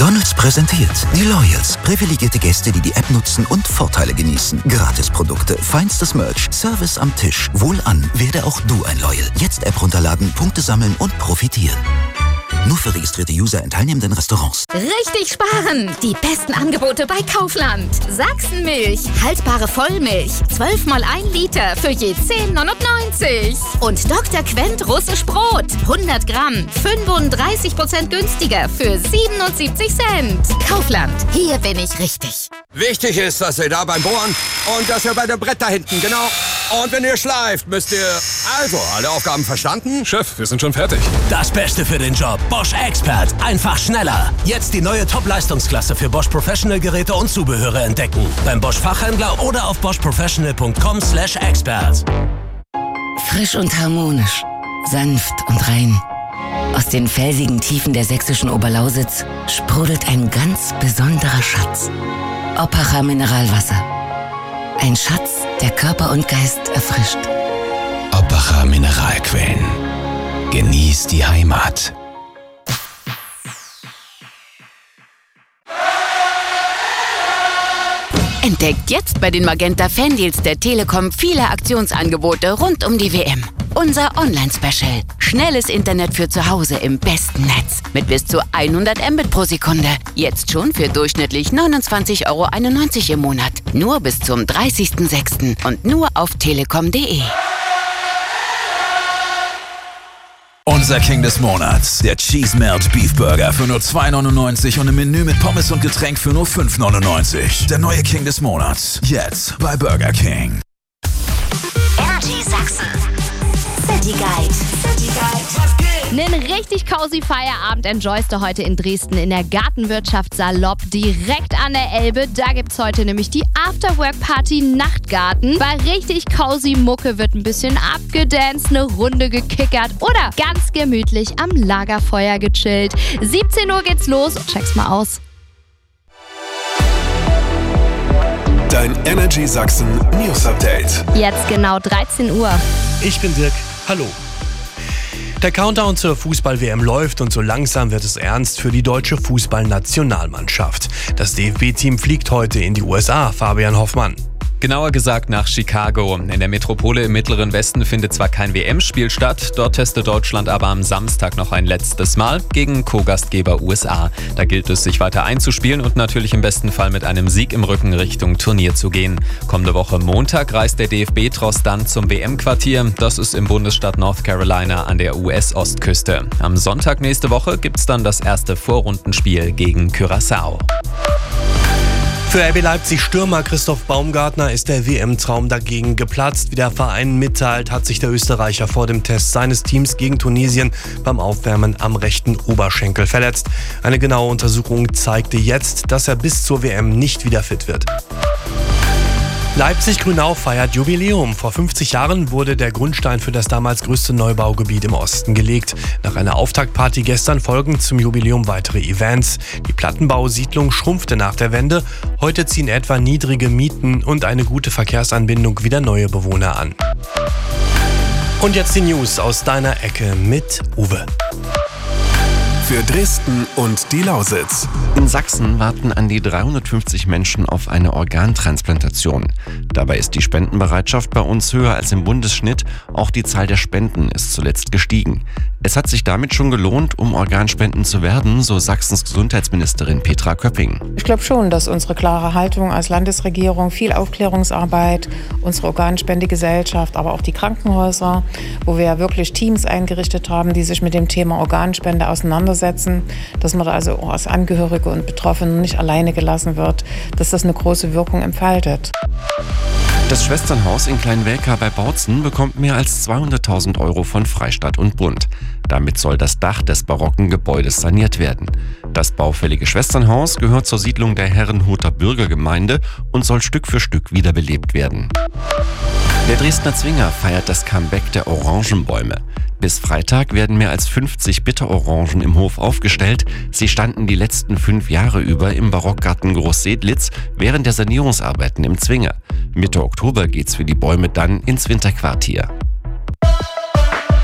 McDonald's präsentiert die Loyals. Privilegierte Gäste, die die App nutzen und Vorteile genießen. Gratisprodukte, feinstes Merch, Service am Tisch. Wohlan, werde auch du ein Loyal. Jetzt App runterladen, Punkte sammeln und profitieren. Nur für registrierte User in teilnehmenden Restaurants. Richtig sparen! Die besten Angebote bei Kaufland. Sachsenmilch, haltbare Vollmilch. 12 mal 1 Liter für je 10,99. Und Dr. Quent russisch Brot. 100 Gramm, 35% günstiger für 77 Cent. Kaufland, hier bin ich richtig. Wichtig ist, dass ihr da beim Bohren und dass ihr bei dem Brett da hinten, genau. Und wenn ihr schleift, müsst ihr... Also, alle Aufgaben verstanden? Chef, wir sind schon fertig. Das Beste für den Job. Bosch Expert. Einfach schneller. Jetzt die neue Top-Leistungsklasse für Bosch Professional Geräte und Zubehöre entdecken. Beim Bosch Fachhändler oder auf boschprofessional.com/expert. Frisch und harmonisch. Sanft und rein. Aus den felsigen Tiefen der sächsischen Oberlausitz sprudelt ein ganz besonderer Schatz. Oppacher Mineralwasser. Ein Schatz, der Körper und Geist erfrischt. Oppacher Mineralquellen. Genieß die Heimat. Entdeckt jetzt bei den Magenta Fandeals der Telekom viele Aktionsangebote rund um die WM. Unser Online-Special. Schnelles Internet für zu Hause im besten Netz. Mit bis zu 100 Mbit pro Sekunde. Jetzt schon für durchschnittlich 29,91 € im Monat. Nur bis zum 30.06. und nur auf telekom.de. Unser King des Monats, der Cheese Melt Beef Burger für nur 2,99 € und im Menü mit Pommes und Getränk für nur 5,99 €. Der neue King des Monats, jetzt bei Burger King. Energy Sachsen. City Guide. Einen richtig cozy Feierabend enjoyst du heute in Dresden in der Gartenwirtschaft Salopp direkt an der Elbe. Da gibt's heute nämlich die Afterwork-Party Nachtgarten. Bei richtig cozy Mucke wird ein bisschen abgedanced, eine Runde gekickert oder ganz gemütlich am Lagerfeuer gechillt. 17 Uhr geht's los. Check's mal aus. Dein Energy Sachsen News Update. Jetzt genau 13 Uhr. Ich bin Dirk. Hallo. Der Countdown zur Fußball-WM läuft und so langsam wird es ernst für die deutsche Fußballnationalmannschaft. Das DFB-Team fliegt heute in die USA, Fabian Hoffmann. Genauer gesagt nach Chicago. In der Metropole im Mittleren Westen findet zwar kein WM-Spiel statt, dort testet Deutschland aber am Samstag noch ein letztes Mal gegen Co-Gastgeber USA. Da gilt es, sich weiter einzuspielen und natürlich im besten Fall mit einem Sieg im Rücken Richtung Turnier zu gehen. Kommende Woche Montag reist der DFB-Tross dann zum WM-Quartier. Das ist im Bundesstaat North Carolina an der US-Ostküste. Am Sonntag nächste Woche gibt's dann das erste Vorrundenspiel gegen Curaçao. Für RB Leipzig Stürmer Christoph Baumgartner ist der WM-Traum dagegen geplatzt. Wie der Verein mitteilt, hat sich der Österreicher vor dem Test seines Teams gegen Tunesien beim Aufwärmen am rechten Oberschenkel verletzt. Eine genaue Untersuchung zeigte jetzt, dass er bis zur WM nicht wieder fit wird. Leipzig-Grünau feiert Jubiläum. Vor 50 Jahren wurde der Grundstein für das damals größte Neubaugebiet im Osten gelegt. Nach einer Auftaktparty gestern folgen zum Jubiläum weitere Events. Die Plattenbausiedlung schrumpfte nach der Wende. Heute ziehen etwa niedrige Mieten und eine gute Verkehrsanbindung wieder neue Bewohner an. Und jetzt die News aus deiner Ecke mit Uwe. Für Dresden und die Lausitz. In Sachsen warten an die 350 Menschen auf eine Organtransplantation. Dabei ist die Spendenbereitschaft bei uns höher als im Bundesschnitt. Auch die Zahl der Spenden ist zuletzt gestiegen. Es hat sich damit schon gelohnt, um Organspenden zu werden, so Sachsens Gesundheitsministerin Petra Köpping. Ich glaube schon, dass unsere klare Haltung als Landesregierung, viel Aufklärungsarbeit, unsere Organspendegesellschaft, aber auch die Krankenhäuser, wo wir ja wirklich Teams eingerichtet haben, die sich mit dem Thema Organspende auseinandersetzen, dass man da also auch als Angehörige und Betroffene nicht alleine gelassen wird, dass das eine große Wirkung entfaltet. Das Schwesternhaus in Kleinwelka bei Bautzen bekommt mehr als 200.000 € von Freistaat und Bund. Damit soll das Dach des barocken Gebäudes saniert werden. Das baufällige Schwesternhaus gehört zur Siedlung der Herrenhuter Bürgergemeinde und soll Stück für Stück wiederbelebt werden. Der Dresdner Zwinger feiert das Comeback der Orangenbäume. Bis Freitag werden mehr als 50 Bitterorangen im Hof aufgestellt. Sie standen die letzten 5 Jahre über im Barockgarten Großsedlitz während der Sanierungsarbeiten im Zwinger. Mitte Oktober geht's für die Bäume dann ins Winterquartier.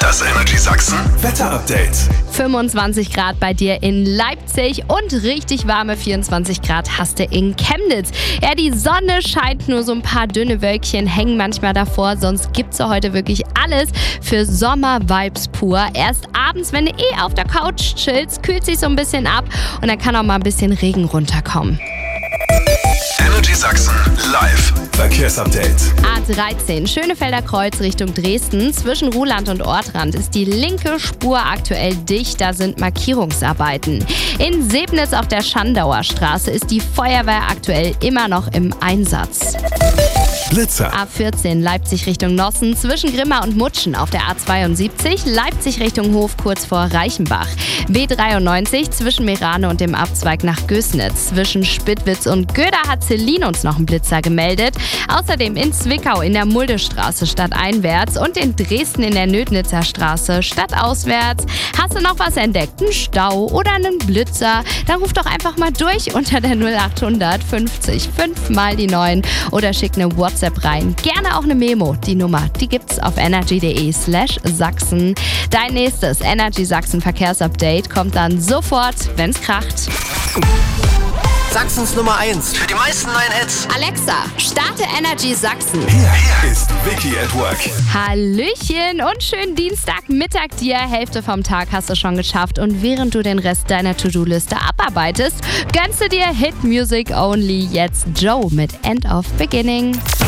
Das Energy Sachsen Wetter-Update. 25 Grad bei dir in Leipzig und richtig warme 24 Grad hast du in Chemnitz. Ja, die Sonne scheint, nur so ein paar dünne Wölkchen hängen manchmal davor, sonst gibt's ja heute wirklich alles für Sommer-Vibes pur. Erst abends, wenn du auf der Couch chillst, kühlt sich so ein bisschen ab und dann kann auch mal ein bisschen Regen runterkommen. Energy Sachsen live Verkehrsupdate. A13 Schönefelder Kreuz Richtung Dresden. Zwischen Ruhland und Ortrand ist die linke Spur aktuell dicht. Da sind Markierungsarbeiten. In Sebnitz auf der Schandauer Straße ist die Feuerwehr aktuell immer noch im Einsatz. Blitzer. A14 Leipzig Richtung Nossen. Zwischen Grimma und Mutschen auf der A72. Leipzig Richtung Hof kurz vor Reichenbach. B93 zwischen Merane und dem Abzweig nach Gößnitz. Zwischen Spittwitz und Göda hat Celine uns noch einen Blitzer gemeldet. Außerdem in Zwickau in der Muldestraße stadteinwärts und in Dresden in der Nödnitzer Straße stadtauswärts. Hast du noch was entdeckt? Einen Stau oder einen Blitzer? Dann ruf doch einfach mal durch unter der 0800 50 5 mal die 9 oder schick eine WhatsApp rein. Gerne auch eine Memo. Die Nummer, die gibt's auf energy.de/Sachsen. Dein nächstes Energy Sachsen Verkehrsupdate kommt dann sofort, wenn's kracht. Sachsens Nummer 1 für die meisten neuen Hits. Alexa, starte Energy Sachsen. Hier ist Vicky at Work. Hallöchen und schönen Dienstagmittag dir. Hälfte vom Tag hast du schon geschafft und während du den Rest deiner To-Do-Liste abarbeitest, gönnst du dir Hit Music Only. Jetzt Joe mit End of Beginning.